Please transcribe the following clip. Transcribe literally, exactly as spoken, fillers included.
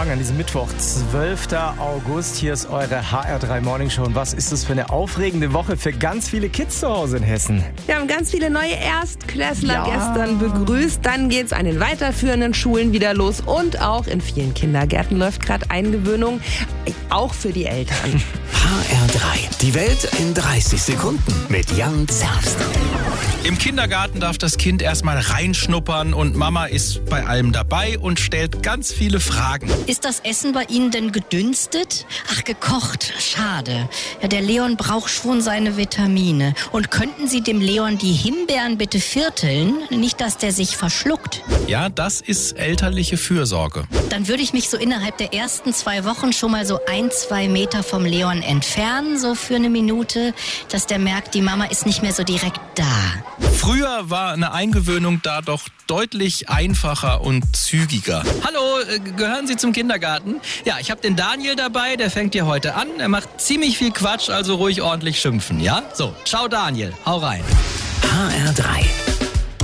Morgen an diesem Mittwoch, zwölfter August. Hier ist eure H R drei Morning Show. Und was ist das für eine aufregende Woche für ganz viele Kids zu Hause in Hessen? Wir haben ganz viele neue Erstklässler Ja. gestern begrüßt. Dann geht's an den weiterführenden Schulen wieder los. Und auch in vielen Kindergärten läuft gerade Eingewöhnung. Auch für die Eltern. H R drei. Die Welt in dreißig Sekunden mit Jan Zerbst. Im Kindergarten darf das Kind erstmal reinschnuppern und Mama ist bei allem dabei und stellt ganz viele Fragen. Ist das Essen bei Ihnen denn gedünstet? Ach, gekocht. Schade. Ja, der Leon braucht schon seine Vitamine. Und könnten Sie dem Leon die Himbeeren bitte vierteln? Nicht, dass der sich verschluckt. Ja, das ist elterliche Fürsorge. Dann würde ich mich so innerhalb der ersten zwei Wochen schon mal so ein, zwei Meter vom Leon entfernen, so für eine Minute, dass der merkt, die Mama ist nicht mehr so direkt da. Früher war eine Eingewöhnung da doch deutlich einfacher und zügiger. Hallo, äh, gehören Sie zum Kindergarten? Ja, ich habe den Daniel dabei, der fängt hier heute an. Er macht ziemlich viel Quatsch, also ruhig ordentlich schimpfen, ja? So, ciao Daniel, hau rein. H R drei.